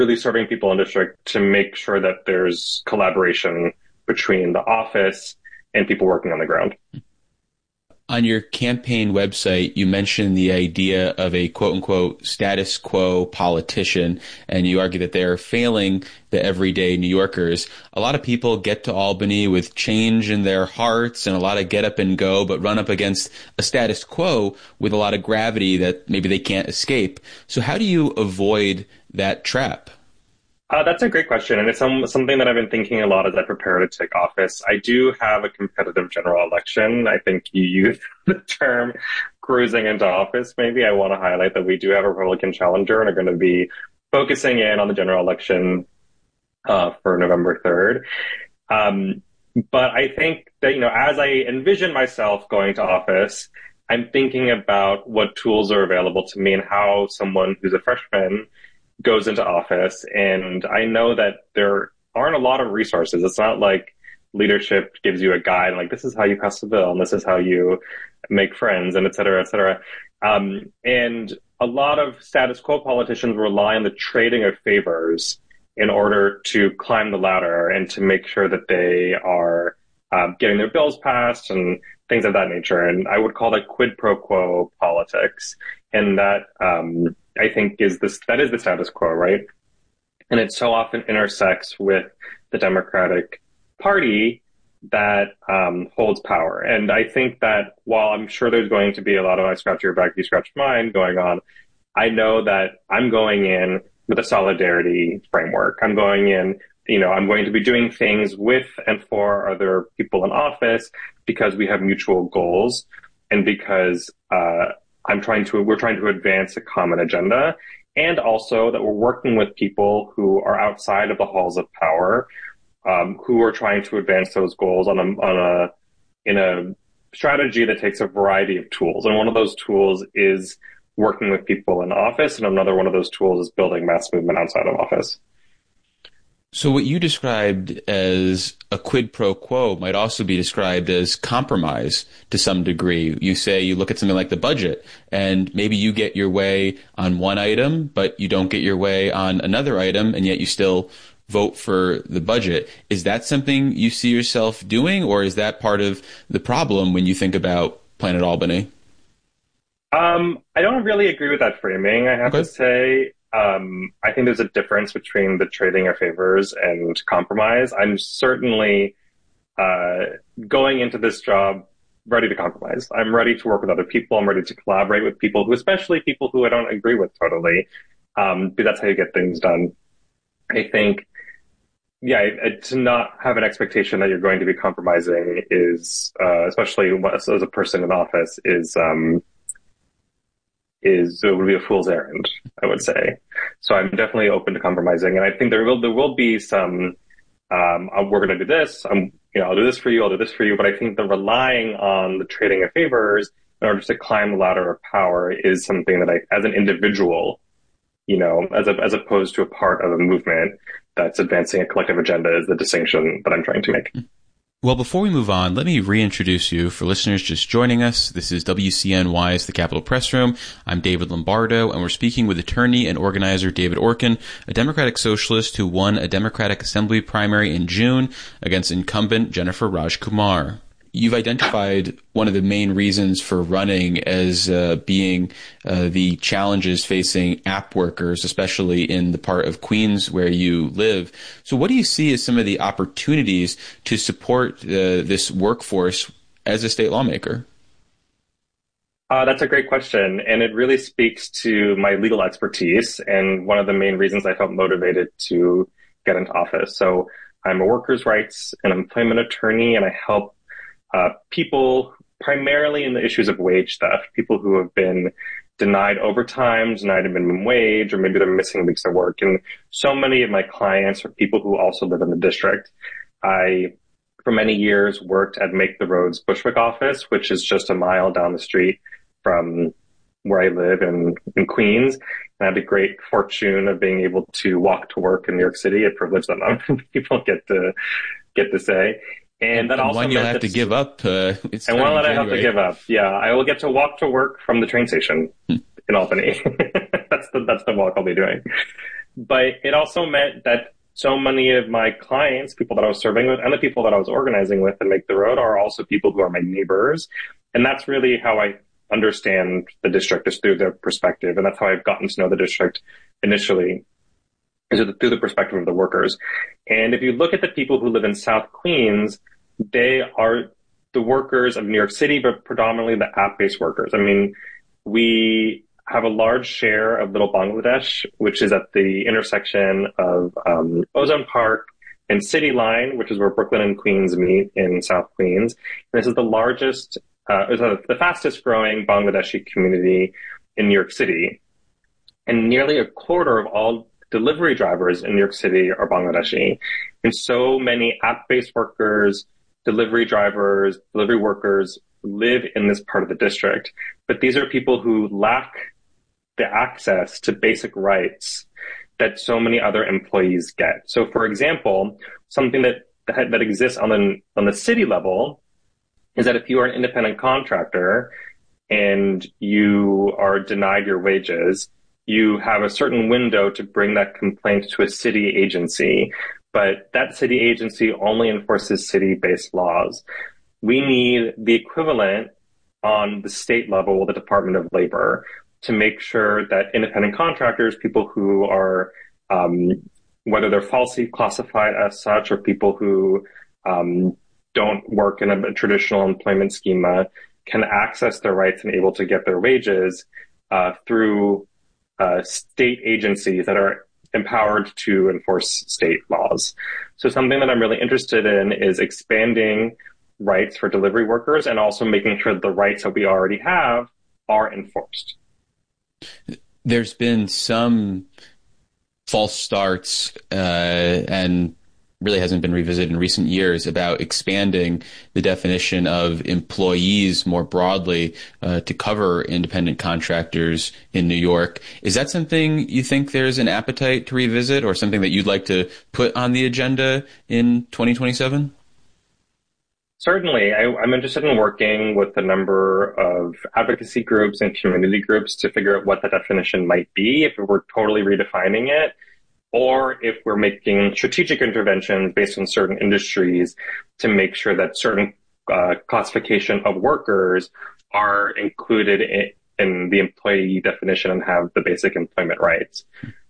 really serving people in district to make sure that there's collaboration between the office and people working on the ground. On your campaign website, you mentioned the idea of a quote unquote status quo politician, and you argue that they're failing the everyday New Yorkers. A lot of people get to Albany with change in their hearts and a lot of get up and go, but run up against a status quo with a lot of gravity that maybe they can't escape. So how do you avoid that trap? That's a great question, and it's something that I've been thinking a lot as I prepare to take office. I do have a competitive general election. I think you used the term cruising into office. Maybe I want to highlight that we do have a Republican challenger and are going to be focusing in on the general election for November 3rd. But I think that, as I envision myself going to office, I'm thinking about what tools are available to me and how someone who's a freshman goes into office. And I know that there aren't a lot of resources. It's not like leadership gives you a guide, like this is how you pass the bill and this is how you make friends and et cetera, et cetera. And a lot of status quo politicians rely on the trading of favors in order to climb the ladder and to make sure that they are getting their bills passed and things of that nature. And I would call that quid pro quo politics. And that I think that is the status quo, right? And it so often intersects with the Democratic Party that holds power. And I think that while I'm sure there's going to be a lot of I scratch your back, you scratch mine going on, I know that I'm going in with a solidarity framework. I'm going in, I'm going to be doing things with and for other people in office because we have mutual goals and because we're trying to advance a common agenda, and also that we're working with people who are outside of the halls of power, who are trying to advance those goals in a strategy that takes a variety of tools. And one of those tools is working with people in office, and another one of those tools is building mass movement outside of office. So what you described as a quid pro quo might also be described as compromise to some degree. You say you look at something like the budget and maybe you get your way on one item, but you don't get your way on another item, and yet you still vote for the budget. Is that something you see yourself doing, or is that part of the problem when you think about Planet Albany? I don't really agree with that framing, I have to say. I think there's a difference between the trading of favors and compromise. I'm certainly going into this job ready to compromise. I'm ready to work with other people. I'm ready to collaborate with people especially people who I don't agree with totally, because that's how you get things done. I think, to not have an expectation that you're going to be compromising is, especially as a person in office, it would be a fool's errand, I would say. So I'm definitely open to compromising, and I think there will be some. We're going to do this. I'll do this for you. I'll do this for you. But I think the relying on the trading of favors in order to climb the ladder of power is something that as an individual, as opposed to a part of a movement that's advancing a collective agenda, is the distinction that I'm trying to make. Well, before we move on, let me reintroduce you for listeners just joining us. This is WCNY's The Capitol Press Room. I'm David Lombardo, and we're speaking with attorney and organizer David Orkin, a Democratic socialist who won a Democratic Assembly primary in June against incumbent Jennifer Rajkumar. You've identified one of the main reasons for running as being the challenges facing app workers, especially in the part of Queens where you live. So what do you see as some of the opportunities to support this workforce as a state lawmaker? That's a great question, and it really speaks to my legal expertise and one of the main reasons I felt motivated to get into office. So I'm a workers' rights and employment attorney, and I help people primarily in the issues of wage theft, people who have been denied overtime, denied a minimum wage, or maybe they're missing weeks of work. And so many of my clients are people who also live in the district. I, for many years, worked at Make the Roads Bushwick office, which is just a mile down the street from where I live in Queens. And I had the great fortune of being able to walk to work in New York City, a privilege that not many people get to say. And that also one you'll have to give up. And one that I have to give up. Yeah, I will get to walk to work from the train station in Albany. That's the walk I'll be doing. But it also meant that so many of my clients, people that I was serving with, and the people that I was organizing with and Make the Road are also people who are my neighbors. And that's really how I understand the district, is through their perspective. And that's how I've gotten to know the district initially, is through the perspective of the workers. And if you look at the people who live in South Queens, they are the workers of New York City, but predominantly the app-based workers. I mean, we have a large share of Little Bangladesh, which is at the intersection of Ozone Park and City Line, which is where Brooklyn and Queens meet in South Queens. And this is the fastest growing Bangladeshi community in New York City. And nearly a quarter of all delivery drivers in New York City are Bangladeshi. And so many app-based workers, delivery drivers, delivery workers live in this part of the district. But these are people who lack the access to basic rights that so many other employees get. So, for example, something that exists on the city level is that if you are an independent contractor and you are denied your wages, you have a certain window to bring that complaint to a city agency, but that city agency only enforces city-based laws. We need the equivalent on the state level, the Department of Labor, to make sure that independent contractors, people who are, whether they're falsely classified as such or people who don't work in a traditional employment schema, can access their rights and able to get their wages through state agencies that are empowered to enforce state laws. So something that I'm really interested in is expanding rights for delivery workers and also making sure that the rights that we already have are enforced. There's been some false starts and really hasn't been revisited in recent years about expanding the definition of employees more broadly to cover independent contractors in New York. Is that something you think there's an appetite to revisit, or something that you'd like to put on the agenda in 2027? Certainly. I'm interested in working with a number of advocacy groups and community groups to figure out what the definition might be, if we're totally redefining it, or if we're making strategic interventions based on certain industries to make sure that certain classification of workers are included in the employee definition and have the basic employment rights.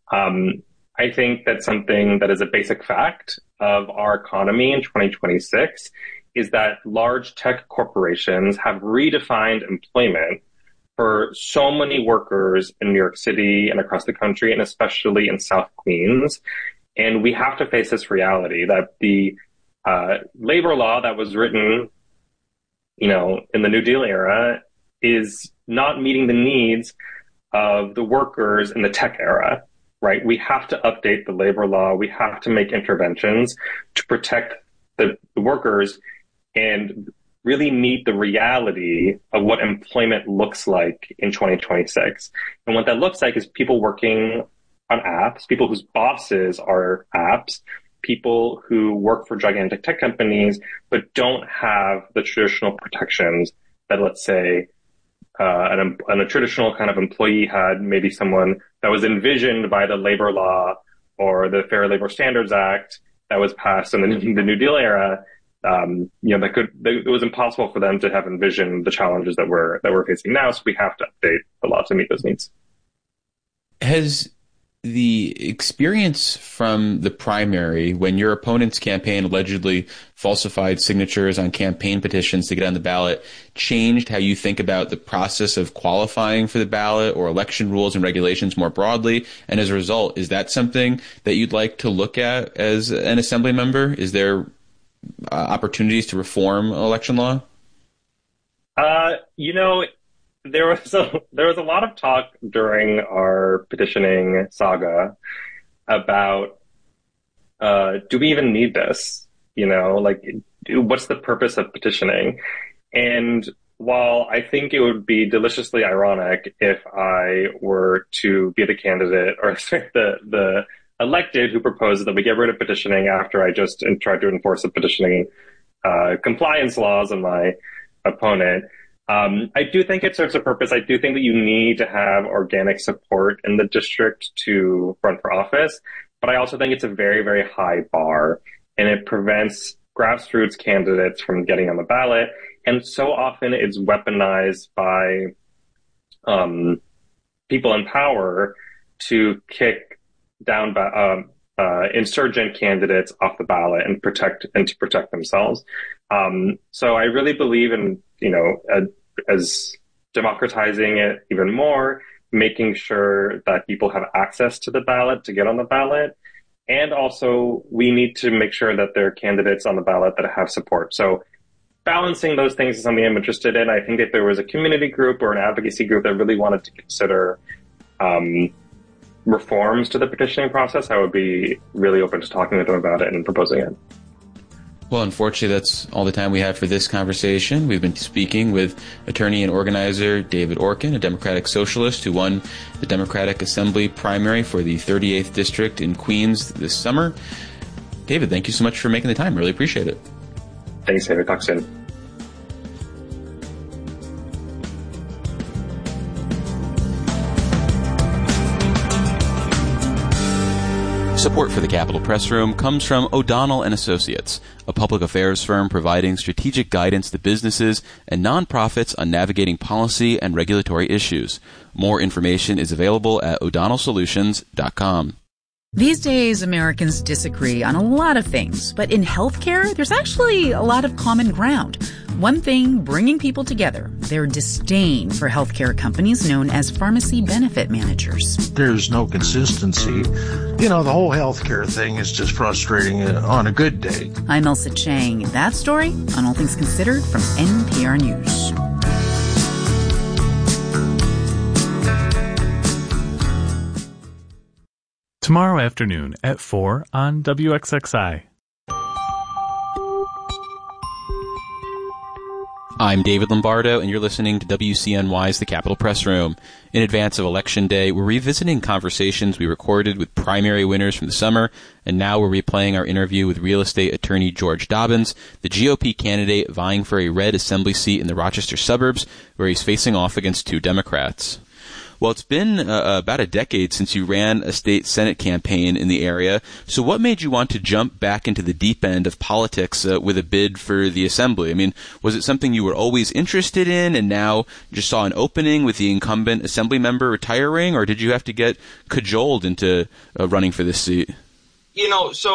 I think that something that is a basic fact of our economy in 2026 is that large tech corporations have redefined employment for so many workers in New York City and across the country, and especially in South Queens. And we have to face this reality that the labor law that was written, in the New Deal era is not meeting the needs of the workers in the tech era, right? We have to update the labor law. We have to make interventions to protect the workers and really meet the reality of what employment looks like in 2026. And what that looks like is people working on apps, people whose bosses are apps, people who work for gigantic tech companies, but don't have the traditional protections that, let's say, a traditional kind of employee had, maybe someone that was envisioned by the labor law or the Fair Labor Standards Act that was passed in the New Deal era. It was impossible for them to have envisioned the challenges that we're facing now. So we have to update the law to meet those needs. Has the experience from the primary, when your opponent's campaign allegedly falsified signatures on campaign petitions to get on the ballot, changed how you think about the process of qualifying for the ballot or election rules and regulations more broadly? And as a result, is that something that you'd like to look at as an assembly member? Is there opportunities to reform election law? There was a lot of talk during our petitioning saga about, do we even need this? What's the purpose of petitioning? And while I think it would be deliciously ironic if I were to be the candidate or the elected who proposes that we get rid of petitioning after I just tried to enforce the petitioning compliance laws on my opponent, I do think it serves a purpose. I do think that you need to have organic support in the district to run for office, but I also think it's a very, very high bar, and it prevents grassroots candidates from getting on the ballot. And so often it's weaponized by people in power to kick down insurgent candidates off the ballot and to protect themselves. So I really believe in, as democratizing it even more, making sure that people have access to the ballot to get on the ballot. And also we need to make sure that there are candidates on the ballot that have support. So balancing those things is something I'm interested in. I think if there was a community group or an advocacy group that really wanted to consider reforms to the petitioning process, I would be really open to talking to them about it and proposing it. Well, unfortunately, that's all the time we have for this conversation. We've been speaking with attorney and organizer David Orkin, a Democratic Socialist who won the Democratic Assembly primary for the 38th District in Queens this summer. David, thank you so much for making the time. Really appreciate it. Thanks, David. Talk soon. Support for the Capitol Press Room comes from O'Donnell & Associates, a public affairs firm providing strategic guidance to businesses and nonprofits on navigating policy and regulatory issues. More information is available at o'donnellsolutions.com. These days, Americans disagree on a lot of things, but in healthcare, there's actually a lot of common ground. One thing bringing people together, their disdain for healthcare companies known as pharmacy benefit managers. There's no consistency. The whole healthcare thing is just frustrating on a good day. I'm Elsa Chang. That story on All Things Considered from NPR News. Tomorrow afternoon at 4 on WXXI. I'm David Lombardo, and you're listening to WCNY's The Capitol Press Room. In advance of Election Day, we're revisiting conversations we recorded with primary winners from the summer, and now we're replaying our interview with real estate attorney George Dobbins, the GOP candidate vying for a red assembly seat in the Rochester suburbs, where he's facing off against two Democrats. Well, it's been about a decade since you ran a state Senate campaign in the area. So what made you want to jump back into the deep end of politics with a bid for the Assembly? I mean, was it something you were always interested in and now just saw an opening with the incumbent Assembly member retiring, or did you have to get cajoled into running for this seat? When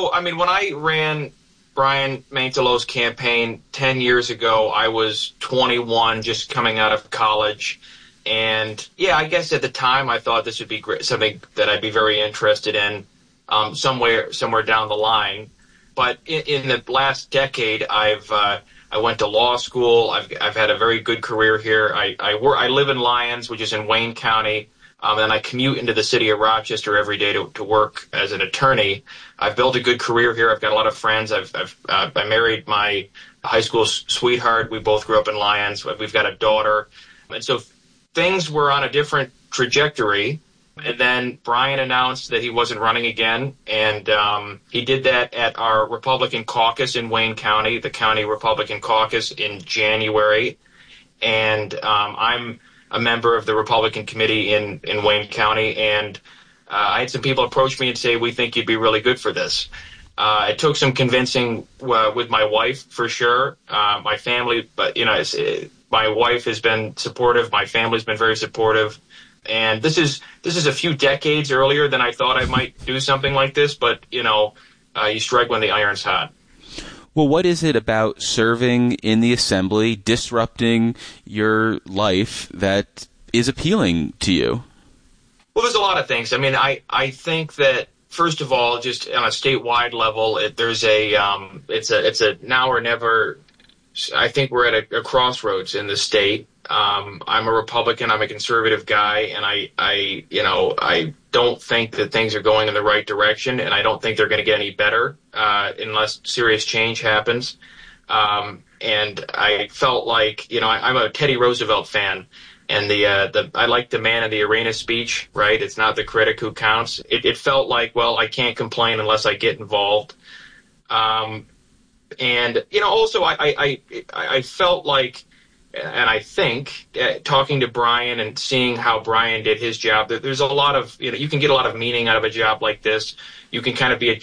I ran Brian Mantelo's campaign 10 years ago, I was 21, just coming out of college. And I guess at the time I thought this would be great, something that I'd be very interested in somewhere down the line. But in the last decade, I went to law school. I've had a very good career here. I live in Lyons, which is in Wayne County, and I commute into the city of Rochester every day to work as an attorney. I've built a good career here. I've got a lot of friends. I married my high school sweetheart. We both grew up in Lyons. We've got a daughter, and so things were on a different trajectory, and then Brian announced that he wasn't running again, and he did that at our Republican caucus in Wayne County, the County Republican Caucus, in January, and I'm a member of the Republican Committee in Wayne County, and I had some people approach me and say, we think you'd be really good for this. It took some convincing with my wife, for sure, my family, but, my wife has been supportive. My family's been very supportive. And this is a few decades earlier than I thought I might do something like this. But, you strike when the iron's hot. Well, what is it about serving in the Assembly, disrupting your life, that is appealing to you? Well, there's a lot of things. I think that, first of all, just on a statewide level, it's a now or never. I think we're at a crossroads in the state. I'm a Republican. I'm a conservative guy, and I don't think that things are going in the right direction, and I don't think they're going to get any better unless serious change happens. And I felt like, I'm a Teddy Roosevelt fan, and I like the man in the arena speech, right? It's not the critic who counts. It felt like, well, I can't complain unless I get involved. And, also I felt like And I think talking to Brian and seeing how Brian did his job, there's a lot of, you can get a lot of meaning out of a job like this. You can kind of be a